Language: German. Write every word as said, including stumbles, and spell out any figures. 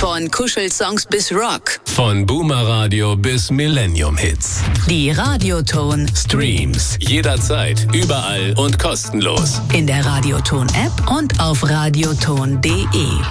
Von Kuschelsongs bis Rock. Von Boomer Radio bis Millennium Hits. Die Radioton Streams jederzeit, überall und kostenlos. In der Radioton App und auf radioton punkt de.